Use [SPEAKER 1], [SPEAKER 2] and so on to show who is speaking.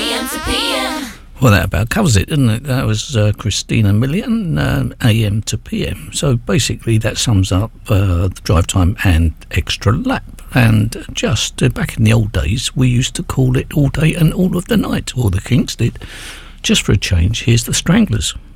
[SPEAKER 1] AM to PM.
[SPEAKER 2] Well, that about covers it, didn't it? That was Christina Milian, AM to PM. So basically that sums up the drive time and extra lap. And just back in the old days, we used to call it all day and all of the night, or the Kinks did. Just for a change, here's the Stranglers.